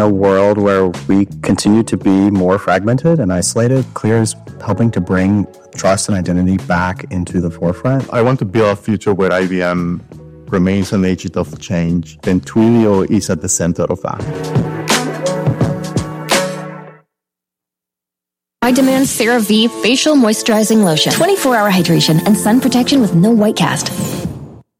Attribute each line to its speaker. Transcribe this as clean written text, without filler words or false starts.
Speaker 1: In a world where we continue to be more fragmented and isolated, Clear is helping to bring trust and identity back into the forefront.
Speaker 2: I want to build a future where IBM remains an agent of change, and Twilio is at the center of that.
Speaker 3: I demand CeraVe Facial Moisturizing Lotion. 24-hour hydration and sun protection with no white cast.